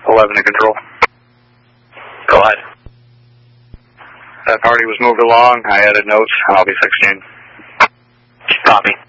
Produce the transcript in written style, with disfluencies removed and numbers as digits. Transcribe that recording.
11 to control. Go ahead. That party was moved along. I added notes, and I'll be 16. Copy.